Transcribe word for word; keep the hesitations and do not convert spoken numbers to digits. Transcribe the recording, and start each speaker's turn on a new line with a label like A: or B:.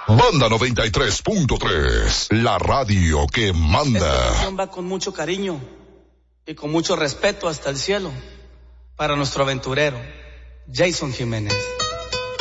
A: Banda noventa y tres punto tres, la radio que manda.
B: Esta canción va con mucho cariño y con mucho respeto hasta el cielo para nuestro aventurero, Jason Jiménez.